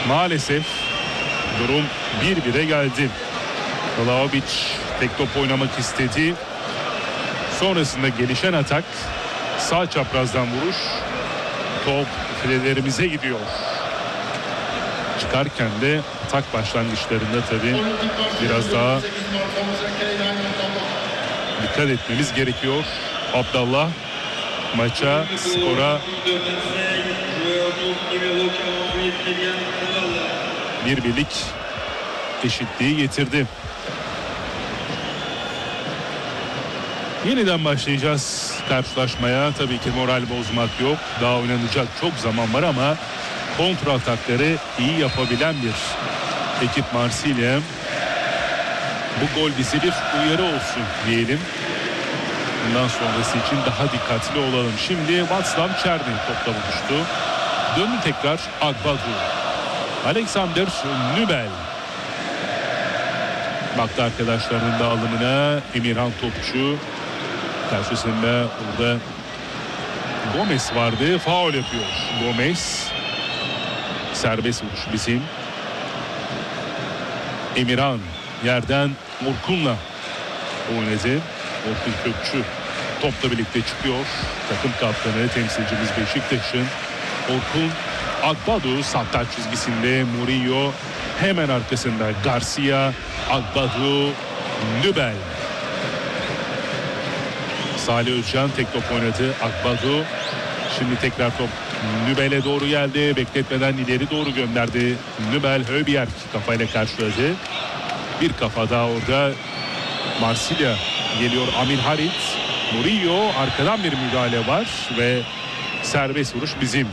Maalesef durum 1-1'e geldi. Vlahovic tek top oynamak istedi. Sonrasında gelişen atak, sağ çaprazdan vuruş, top filelerimize gidiyor. Çıkarken de atak başlangıçlarında tabii biraz daha dikkat etmemiz gerekiyor. Abdallah maça, skora 1-1'lik eşitliği getirdi. Yeniden başlayacağız karşılaşmaya. Tabii ki moral bozmak yok. Daha oynanacak çok zaman var ama kontra atakları iyi yapabilen bir ekip Marsilya. Bu gol bize bir uyarı olsun diyelim. Bundan sonrası için daha dikkatli olalım. Şimdi Václav Černý topla buluştu. Döndü tekrar Agbadou. Alexander Nübel. Baktı arkadaşlarının dağılımına. Emirhan Topçu. Karşısında burada Gomez vardı. Faul yapıyor Gomez. Serbest vuruş bizim. Emirhan yerden Orkun'la oynadı. Orkun Kökçü topla birlikte çıkıyor. Takım kaptanı temsilcimiz Beşiktaş'ın Orkun Agbadou sattar çizgisinde. Murillo hemen arkasında Garcia, Agbadou, Nübel. Salih Özcan tek top oynadı. Agbadou şimdi tekrar top Nübel'e doğru geldi. Bekletmeden ileri doğru gönderdi. Nübel Højbjerg kafayla karşıladı. Bir kafa daha orada. Marsilya geliyor. Amir Harit. Murillo arkadan bir müdahale var ve serbest vuruş bizim.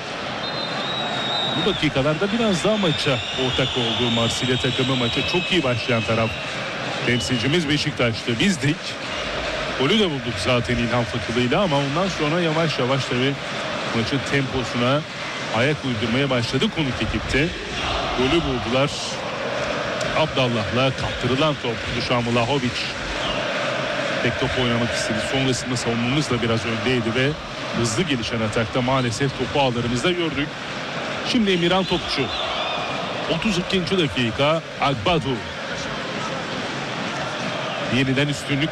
Bu dakikalarda biraz daha maça ortak olduğu Marsilya takımı, maça çok iyi başlayan taraf temsilcimiz Beşiktaş'tı. Bizdik. Golü de bulduk zaten İlhan Fakılı'yla ama ondan sonra yavaş yavaş tabii maçın temposuna ayak uydurmaya başladı konuk ekipte. Golü buldular. Abdallah'la kaptırılan top. Dušan Vlahovic tek top oynamak istedi. Sonrasında savunmamız da biraz öndeydi ve hızlı gelişen atakta maalesef topu ağlarımızda gördük. Şimdi Emirhan Topçu. 32. dakika Agbadou. Yeniden üstünlük